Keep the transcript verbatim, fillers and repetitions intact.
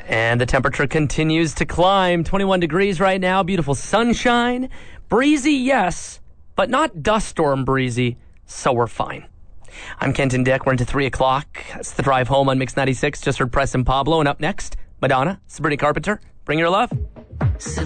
And the temperature continues to climb. twenty-one degrees right now. Beautiful sunshine. Breezy, yes, but not dust storm breezy, so we're fine. I'm Kenton Dick. We're into three o'clock. That's the drive home on Mix ninety-six. Just heard Press and Pablo. And up next, Madonna, Sabrina Carpenter. Bring your love.